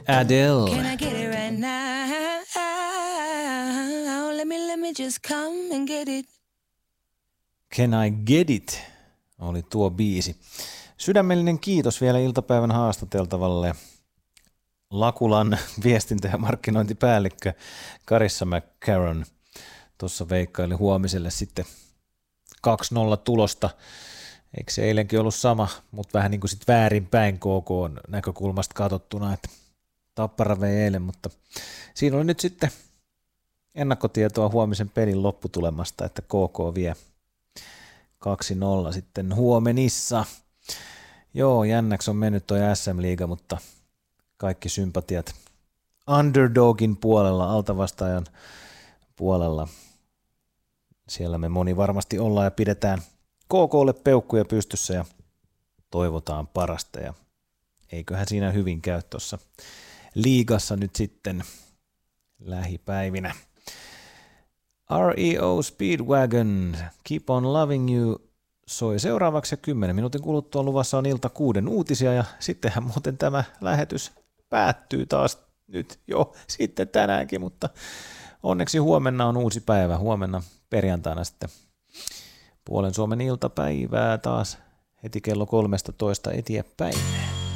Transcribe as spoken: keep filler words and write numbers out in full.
Adele. Can I get it right now? Let me, let me just come and get it. Can I get it? Oli tuo biisi. Sydämellinen kiitos vielä iltapäivän haastateltavalle Lakulan viestintä- ja markkinointipäällikkö Carissa McCarron. Tuossa veikkaili huomiselle sitten kaksi nolla tulosta. Eikö se eilenkin ollut sama, mutta vähän niin kuin sitten väärinpäin K K:n näkökulmasta katsottuna, että Tappara vei eilen, mutta siinä oli nyt sitten ennakkotietoa huomisen pelin lopputulemasta, että K K vie kaksi nolla sitten huomenissa. Joo, jännäksi on mennyt toi S M-liiga, mutta kaikki sympatiat underdogin puolella, altavastaajan puolella. Siellä me moni varmasti ollaan ja pidetään K K:lle peukkuja pystyssä ja toivotaan parasta. Ja eiköhän siinä hyvin käy tuossa liigassa nyt sitten lähipäivinä. R E O Speedwagon, Keep on Loving You soi seuraavaksi ja kymmenen minuutin kuluttua luvassa on ilta kuuden uutisia ja sittenhän muuten tämä lähetys päättyy taas nyt jo sitten tänäänkin, mutta onneksi huomenna on uusi päivä. Huomenna perjantaina sitten puolen Suomen iltapäivää taas heti kello kolmetoista eteenpäin.